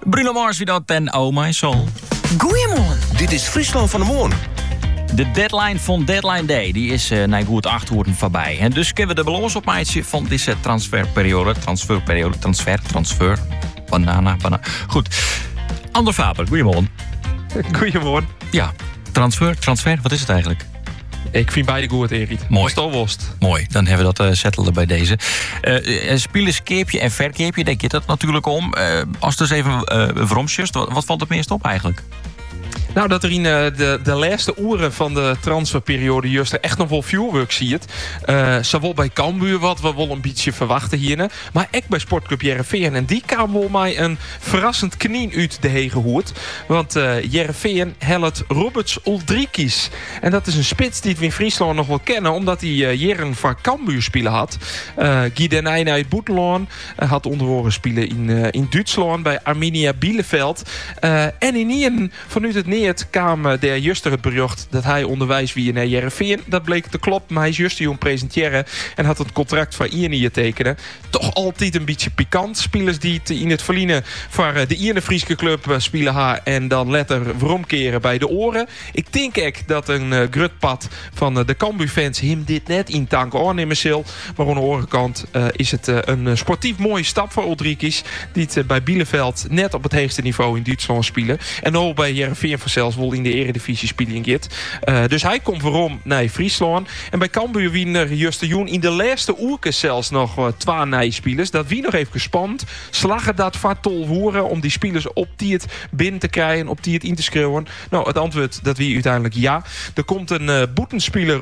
Bruno Mars weer dat en Oh My Soul. Goeiemorgen. Dit is Friesland van de Morgen. De deadline van Deadline Day die is na goed 8 uur voorbij. En dus kunnen we de balans opmaatje van deze transfer. Banana. Goed. Ander Faber, goeiemorgen. Goedemorgen. Ja, transfer, wat is het eigenlijk? Ik vind beide goed, Erik. Mooi. Stolworst. Mooi, dan hebben we dat settelen bij deze. Spielerskeepje en verkeepje, denk je dat natuurlijk om. Als het dus even vromsjust, wat valt het meest op eigenlijk? Nou, dat er in de laatste uren van de transferperiode juist er echt nog wel vuurwerk ziet. Zowel bij Cambuur, wat we wel een beetje verwachten hier. Maar ook bij Sportclub Jereveen. En die kwam wel mij een verrassend knie uit de hegehoed. Want Jereveen helpt Roberts Uldrikis. En dat is een spits die we in Friesland nog wel kennen. Omdat hij jaren van Cambuur spelen had. Guy Den Eijne uit Boeteloon. Had onderhoren spelen in Duitsland bij Arminia Bielefeld. En in Ien vanuit het neer kwam de juster het bericht dat hij onderwijs wie naar Jereveen. Dat bleek te kloppen, maar hij is juist jong presenteren en had het contract van Ierne tekenen. Toch altijd een beetje pikant. Spelers die het in het verliezen voor de Ierne Frieske club spelen haar en dan letter veromkeren bij de oren. Ik denk ook dat een grutpad van de Cambuur-fans hem dit net in tank aannemen zal. Maar aan de andere kant is het een sportief mooie stap voor Uldrikis die het bij Bielefeld net op het hoogste niveau in Duitsland spelen. En ook bij Jereveen zelfs wel in de eredivisie spelen git. Dus hij komt waarom naar Friesland. En bij Cambuur wiener Justejoen in de laatste uurken zelfs nog 2 nijspelers. Dat wie nog even gespannen. Slagen dat vatol horen om die spelers op die het binnen te krijgen, op die het in te schreeuwen. Nou, het antwoord dat wie uiteindelijk ja. Er komt een boetenspeler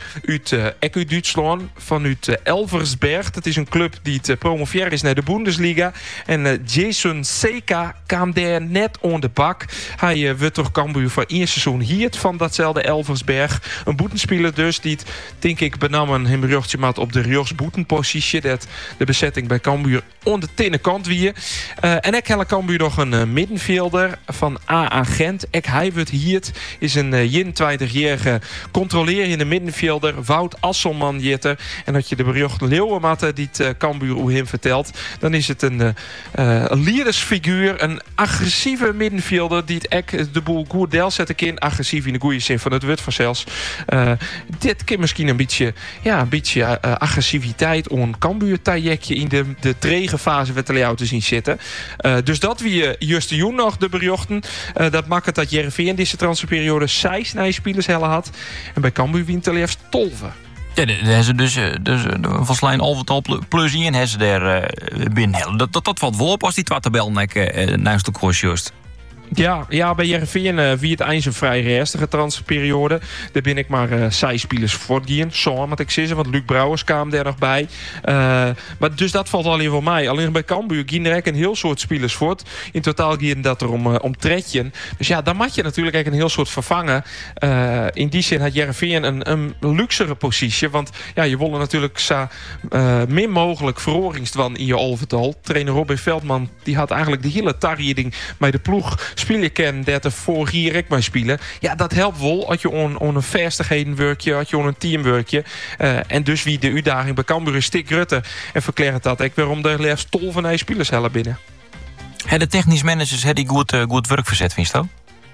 uit Duitsland, vanuit Elversberg. Dat is een club die het promoveer is naar de Bundesliga. En Jason Seka kwam daar net on de bak. Hij wordt door Cambuur voor 1 seizoen hier van datzelfde Elversberg. Een boetenspeler dus die het, denk ik, benamen hem beruchtje maat op de rechtsboetenpositie. Dat de bezetting bij Cambuur aan de tinnenkant wie. En ik heb Cambuur nog een middenvelder van AA Gent. Hij wordt hier is een 21-jarige controlerende middenvelder. Wout Asselman jitter. En dat je de beruchte Leeuwenmatte die het Cambuur hoe hem vertelt. Dan is het een leidersfiguur. Een agressieve middenvelder die het de boel goed deel zetten kan. Agressief in de goede zin van het woord vanzelfs. Dit kan misschien een beetje agressiviteit on Cambuur trajectje in de trege fase werd er jou te zien zitten. Dus dat wie juist de nog de berichten. Dat maakt het dat Jereveen deze transferperiode 6 spelers hellen had. En bij Cambuur wint er liefst 12. Ja, daar hebben ze dus van Slijn al plus in hebben ze daar binnen. Dat valt wel op als die twattabel naast de koers juist. Ja, bij Jereveen wie het eind een vrij rustige transferperiode. Daar ben ik maar 6 spelers voortgaan. Zo moet ik zeggen, want Luc Brouwers kwam daar nog bij. Maar dus dat valt alleen voor mij. Alleen bij Cambuur ging er een heel soort spelers voort. In totaal ging dat er om tredje. Dus ja, dan moet je natuurlijk een heel soort vervangen. In die zin had Jereveen een luxere positie. Want ja, je wilde natuurlijk min mogelijk verhoringstwan in je overtal. Trainer Robin Veldman die had eigenlijk de hele targeting bij de ploeg spelen kennen dat er voor hier ik maar spelen. Ja, dat helpt wel als je on een vestigheden werkje, als je on een teamwerkje. En dus wie de uitdaging bij Cambuur is Stik Rutte en verklaart dat ik waarom de liefst 12 van die spelers hellen binnen. De technisch managers die goed werk verzet, vind je toch?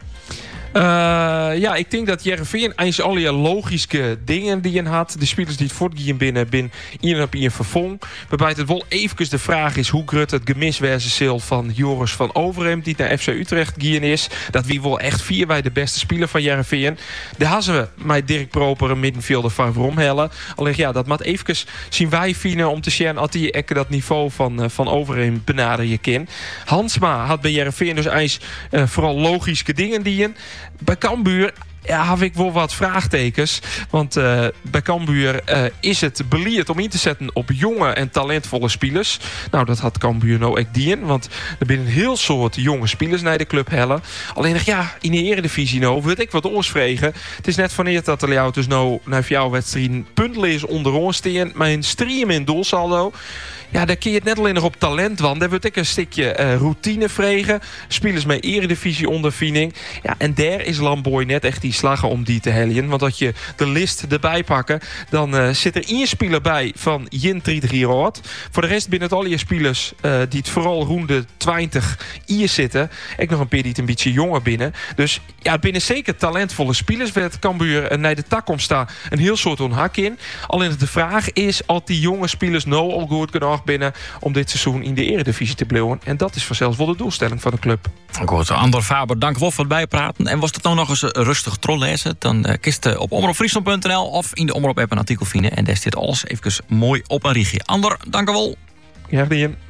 Ja, ik denk dat Jereveen eens al die logische dingen die je had. De spelers die het voortgaan binnen ieder op een vervong. Waarbij het wel even de vraag is hoe groot het gemiswezen van Joris van Overheem die naar FC Utrecht gaan is. Dat wie wel echt 4 bij de beste speler van Jereveen. Daar hadden we met Dirk Proper een middenvelder van Vromhellen. Alleen ja, dat moet even zien wij vinden om te zien als die dat niveau van Overheem benaderen je kan. Hansma had bij Jereveen dus eens vooral logische dingen die je. Bij Cambuur heb ik wel wat vraagtekens. Want bij Cambuur is het beleerd om in te zetten op jonge en talentvolle spelers. Nou, dat had Cambuur nou ook dien. Want er zijn een heel soort jonge spelers naar de club hellen. Alleen in de eredivisie nou, wil ik wat oorsvregen. Het is net wanneer dat er jou dus nou naar jouw wedstrijd puntlezen onder ons staan. Mijn stream in doelsaldo. Ja, daar kun je het net alleen nog op talent, want daar wordt ook een stukje routine vregen. Spelers met eredivisie ondervinding. Ja, en daar is Lamboy net echt die slagen om die te helien. Want als je de list erbij pakken, dan zit er 1 speler bij van 33 jaar oud. Voor de rest binnen het al je spelers die het vooral rond de 20 hier zitten. Ik nog een paar die het een beetje jonger binnen. Dus ja, binnen zeker talentvolle spelers werd Cambuur naar de takkom staan een heel soort onhak in. Alleen de vraag is of die jonge spelers nou al goed genoeg binnen om dit seizoen in de eredivisie te blijven. En dat is vanzelfs wel de doelstelling van de club. Goed, Andor Faber, dank wel voor het bijpraten. En was het nou nog eens rustig trollezen, dan kist je op omroepfriesland.nl of in de Omroep app een artikel vinden. En daar staat alles even mooi op een richtje. Andor, dank wel. Ja,